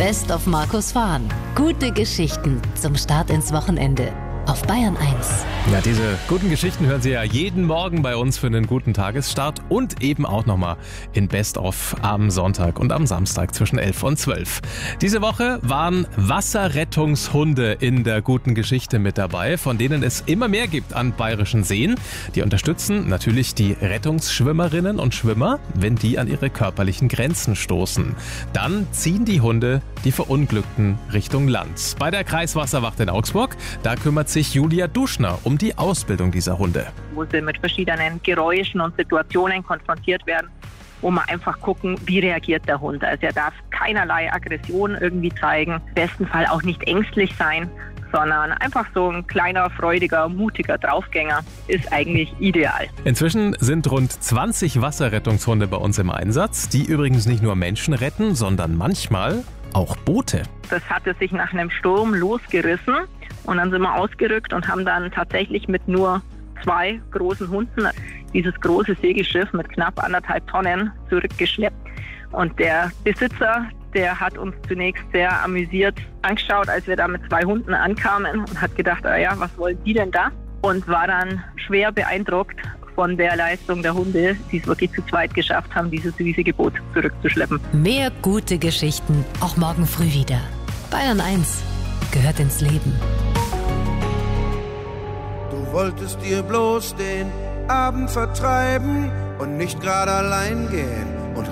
Best of Markus Fahn. Gute Geschichten zum Start ins Wochenende. Auf Bayern 1. Ja, diese guten Geschichten hören Sie ja jeden Morgen bei uns für einen guten Tagesstart und eben auch nochmal in Best of am Sonntag und am Samstag zwischen 11 und 12. Diese Woche waren Wasserrettungshunde in der guten Geschichte mit dabei, von denen es immer mehr gibt an bayerischen Seen. Die unterstützen natürlich die Rettungsschwimmerinnen und Schwimmer, wenn die an ihre körperlichen Grenzen stoßen. Dann ziehen die Hunde die Verunglückten Richtung Land. Bei der Kreiswasserwacht in Augsburg, da kümmert sich Julia Duschner um die Ausbildung dieser Hunde. Wo sie mit verschiedenen Geräuschen und Situationen konfrontiert werden, wo man einfach gucken, wie reagiert der Hund. Also er darf keinerlei Aggression irgendwie zeigen, im besten Fall auch nicht ängstlich sein, sondern einfach so ein kleiner, freudiger, mutiger Draufgänger ist eigentlich ideal. Inzwischen sind rund 20 Wasserrettungshunde bei uns im Einsatz, die übrigens nicht nur Menschen retten, sondern manchmal auch Boote. Das hatte sich nach einem Sturm losgerissen und dann sind wir ausgerückt und haben dann tatsächlich mit nur 2 großen Hunden dieses große Segelschiff mit knapp 1,5 Tonnen zurückgeschleppt. Und der Besitzer, der hat uns zunächst sehr amüsiert angeschaut, als wir da mit 2 Hunden ankamen und hat gedacht, was wollen die denn da? Und war dann schwer beeindruckt von der Leistung der Hunde, die es wirklich zu zweit geschafft haben, dieses riesige Boot zurückzuschleppen. Mehr gute Geschichten, auch morgen früh wieder. Bayern 1 gehört ins Leben. Du wolltest dir bloß den Abend vertreiben und nicht gerade allein gehen.